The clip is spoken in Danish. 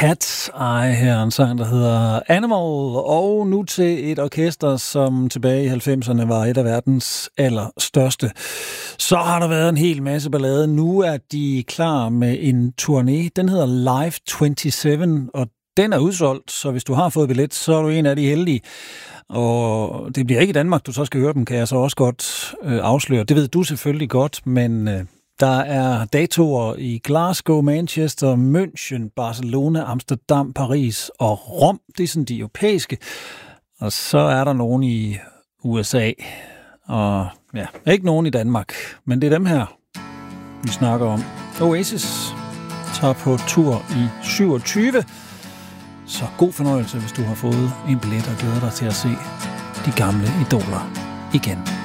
Cat's Eye her, en sang, der hedder Animal, og nu til et orkester, som tilbage i 90'erne var et af verdens allerstørste. Så har der været en hel masse ballade. Nu er de klar med en turné. Den hedder Live 27, og den er udsolgt, så hvis du har fået billet, så er du en af de heldige. Og det bliver ikke i Danmark, du så skal høre dem, kan jeg så også godt afsløre. Det ved du selvfølgelig godt, men der er datoer i Glasgow, Manchester, München, Barcelona, Amsterdam, Paris og Rom. Det er sådan de europæiske. Og så er der nogen i USA, og ja, ikke nogen i Danmark, men det er dem her, vi snakker om. Oasis tager på tur i 27. Så god fornøjelse, hvis du har fået en billet og glæder dig til at se de gamle idoler igen.